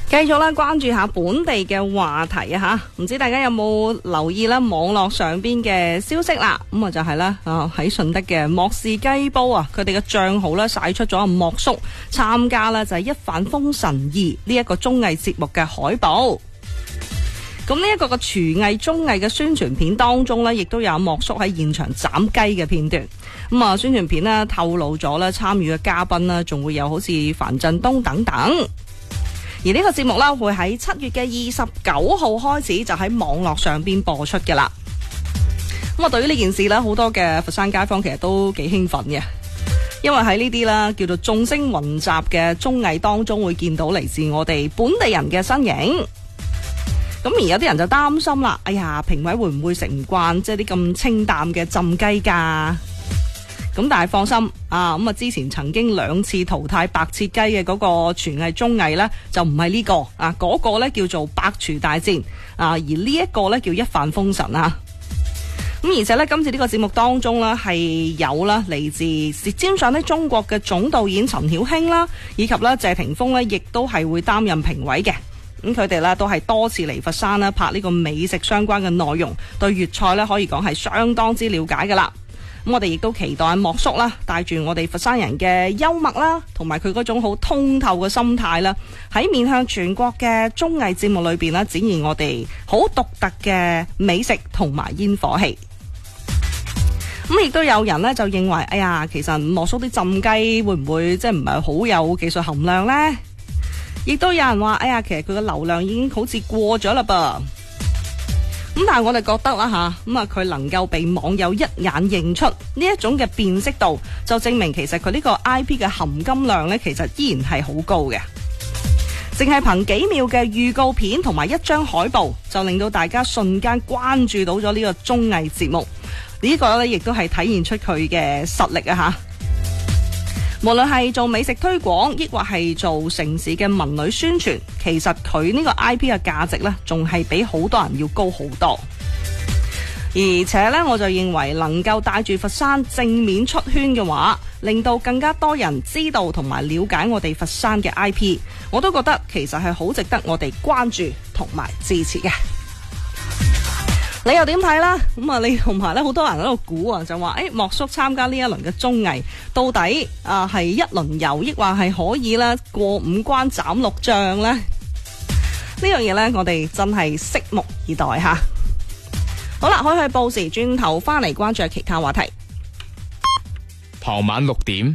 繼續啦，關注下本地嘅話題啊吓，唔知大家有冇留意啦網絡上邊嘅消息啦？咁啊就係啦，喺順德嘅莫氏雞煲啊，佢哋嘅賬號咧晒出咗莫叔參加啦就係一帆風神2呢一個綜藝節目嘅海報。咁呢一個嘅廚藝綜藝嘅宣傳片當中呢，亦都有莫叔喺現場斬雞嘅片段。咁啊，宣傳片呢透露咗咧參與嘅嘉賓呢，仲會有好似樊振東等等。而呢個節目呢，會喺7月嘅29號開始就喺網絡上邊播出嘅啦。咁啊，對於呢件事呢，好多嘅佛山街坊其實都幾興奮嘅，因為喺呢啲啦叫做眾星雲集嘅綜藝當中，會見到嚟自我哋本地人嘅身影。咁而有啲人就擔心啦，哎呀，評委會唔會食唔慣即係啲咁清淡嘅浸雞㗎？咁但係放心啊，咁啊之前曾經2次淘汰白切雞嘅嗰個廚藝綜藝呢，就唔係呢個啊，嗰個呢叫做百廚大戰啊，而呢一個呢叫一帆風神啊。咁而且呢，今次呢個節目當中呢，係有啦嚟自舌尖上的中國嘅總導演陳曉卿啦，以及呢謝霆鋒呢，亦都係會擔任評委嘅。咁佢哋呢都係多次嚟佛山啦拍呢個美食相關嘅內容，對粵菜呢可以講係相當之了解噶啦。咁我哋亦都期待莫叔啦，帶住我哋佛山人嘅幽默啦，同埋佢嗰種好通透嘅心態啦，喺面向全國嘅綜藝節目裏邊啦，展現我哋好獨特嘅美食同埋煙火氣。咁亦都有人呢就認為，哎呀，其實莫叔啲浸雞會唔會即係唔係好有技術含量呢？亦都有人話，哎呀，其實佢嘅流量已經好似過咗啦噃。咁但係我哋覺得啦吓，咁啊佢能夠被網友一眼認出呢一種嘅辨識度，就證明其實佢呢個 IP 嘅含金量呢，其實依然係好高嘅。淨係憑幾秒嘅預告片同埋一張海報，就令到大家瞬間關注到咗呢個綜藝節目。呢個呢，亦都係體現出佢嘅實力啊吓。無論係做美食推廣，抑或係做城市嘅文旅宣傳，其實佢呢個 IP 嘅價值呢，仲係比好多人要高好多。而且呢，我就認為能夠帶住佛山正面出圈嘅話，令到更加多人知道同埋了解我哋佛山嘅 IP， 我都覺得其實係好值得我哋關注同埋支持嘅。你又點睇啦？咁啊，你同埋咧，好多人喺度估啊，就話莫叔參加呢一輪嘅綜藝，到底係一輪遊，抑或係可以啦過5關斬6將呢？呢樣嘢呢，我哋真係拭目以待吓。好啦，開去報時，轉頭翻嚟關注其他話題。 傍晚6點，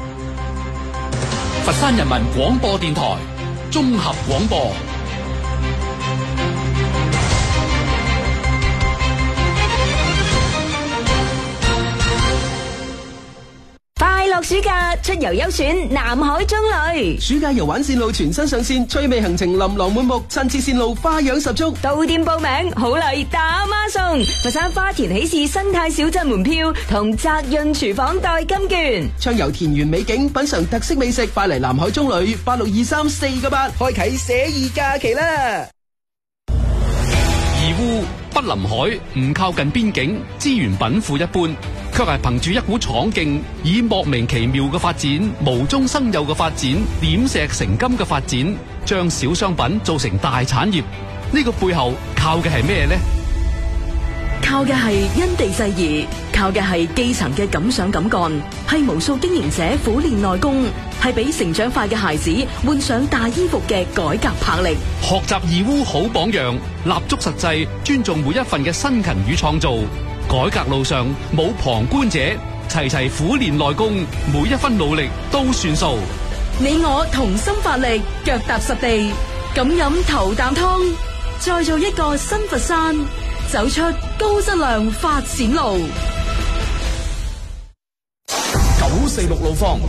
佛山人民廣播電台綜合廣播。 暑假出遊優選南海中旅， 暑假遊玩線路全新上線，趣味行程琳琅滿目，親切線路花樣十足。 到店報名，好禮打孖送，佛山花田喜事生態小鎮門票同澤潤廚房代金券， 暢遊田園美景，品嘗特色美食，快嚟南海中旅8623498，開啟寫意假期啦！ 義烏不臨海，唔靠近邊境，資源稟賦一般，卻係憑住一股闖勁，以莫名其妙嘅發展、無中生有嘅發展、點石成金嘅發展，將小商品做成大產業。呢個背後靠嘅係咩呢？ 靠嘅係因地制宜，靠嘅係基層嘅敢想敢幹，係無數經營者苦練內功，係俾成長快嘅孩子換上大衣服嘅改革魄力。 學習義烏好榜樣，立足實際，尊重每一份嘅辛勤與創造。改革路上冇旁觀者，齊齊苦練內功，每一分努力都算數。 你我同心發力，腳踏實地，敢飲頭啖湯，再做一個新佛山，走出高質量發展路。 946路況。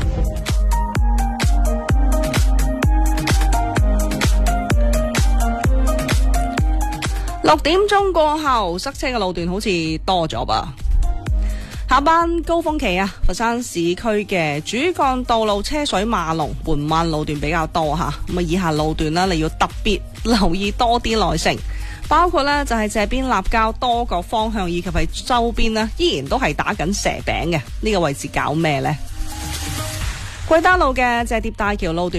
6點鐘過後，塞車嘅路段好似多咗吧？下班高峰期啊，佛山市區嘅主幹道路車水馬龍，緩慢路段比較多吓。咁啊，以下路段呢，你要特別留意多啲耐性，包括呢就係謝邊立交多個方向以及係周邊呢，依然都係打緊蛇餅嘅呢個位置，搞咩呢？桂丹路嘅謝疊大橋路段